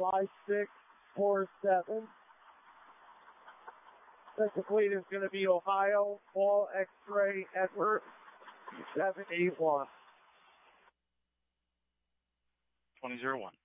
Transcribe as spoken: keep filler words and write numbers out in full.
five six four seven. The complete is going to be Ohio, Paul X-Ray Edward, seven eight one. twenty oh one.